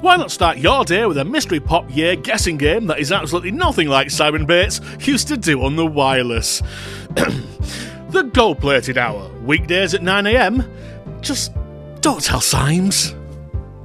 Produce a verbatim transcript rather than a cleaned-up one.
Why not start your day with a Mystery Pop Year guessing game that is absolutely nothing like Simon Bates used to do on the wireless? The Gold Plated Hour, weekdays at nine a m. Just don't tell Symes.